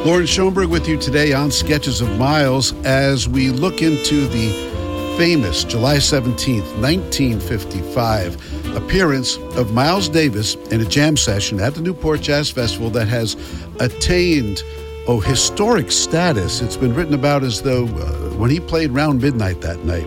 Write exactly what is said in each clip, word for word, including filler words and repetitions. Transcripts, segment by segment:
Lauren Schoenberg with you today on Sketches of Miles as we look into the famous July seventeenth, nineteen fifty-five appearance of Miles Davis in a jam session at the Newport Jazz Festival that has attained oh, historic status. It's been written about as though uh, when he played round midnight that night,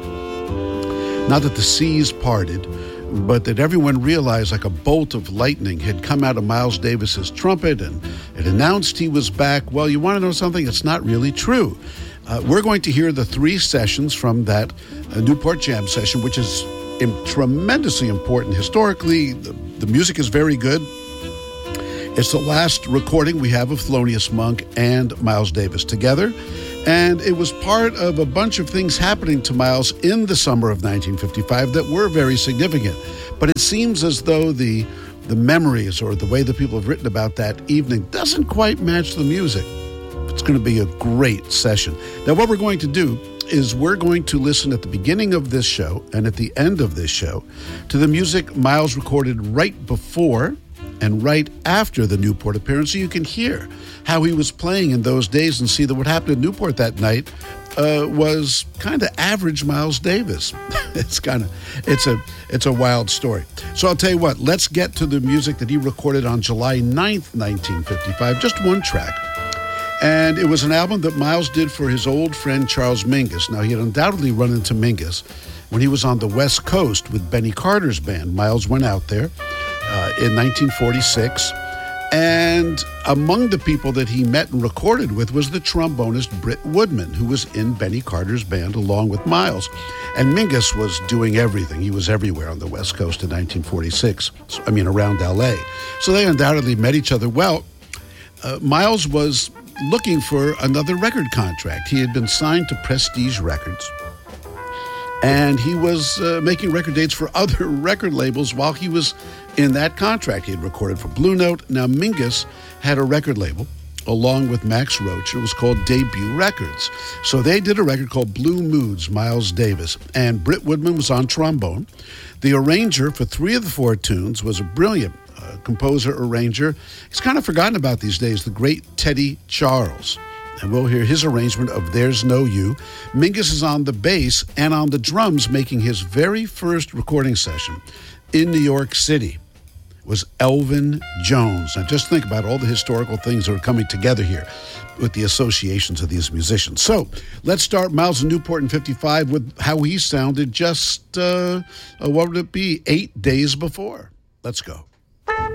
not that the seas parted, but that everyone realized like a bolt of lightning had come out of Miles Davis's trumpet and it announced he was back. Well, you want to know something? It's not really true. Uh, we're going to hear the three sessions from that uh, Newport Jam session, which is im- tremendously important historically. The, the music is very good. It's the last recording we have of Thelonious Monk and Miles Davis together. And it was part of a bunch of things happening to Miles in the summer of nineteen fifty-five that were very significant. But it seems as though the the memories or the way that people have written about that evening doesn't quite match the music. It's going to be a great session. Now, what we're going to do is we're going to listen at the beginning of this show and at the end of this show to the music Miles recorded right before and right after the Newport appearance, so you can hear how he was playing in those days and see that what happened at Newport that night uh, was kind of average Miles Davis. it's kind of, it's a, it's a wild story. So I'll tell you what, let's get to the music that he recorded on July ninth, nineteen fifty-five, just one track. And it was an album that Miles did for his old friend Charles Mingus. Now, he had undoubtedly run into Mingus when he was on the West Coast with Benny Carter's band. Miles went out there uh, in nineteen forty-six. And among the people that he met and recorded with was the trombonist Britt Woodman, who was in Benny Carter's band along with Miles. And Mingus was doing everything. He was everywhere on the West Coast in nineteen forty-six, I mean, around L A. So they undoubtedly met each other. Well, uh, Miles was looking for another record contract. He had been signed to Prestige Records, and he was uh, making record dates for other record labels while he was in that contract. He had recorded for Blue Note. Now, Mingus had a record label along with Max Roach. It was called Debut Records. So they did a record called Blue Moods, Miles Davis, and Britt Woodman was on trombone. The arranger for three of the four tunes was a brilliant uh, composer-arranger. He's kind of forgotten about these days, the great Teddy Charles. And we'll hear his arrangement of There's No You. Mingus is on the bass and on the drums, making his very first recording session in New York City was Elvin Jones. Now just think about all the historical things that are coming together here with the associations of these musicians. So let's start Miles in Newport in fifty-five with how he sounded just, uh, what would it be, eight days before. Let's go.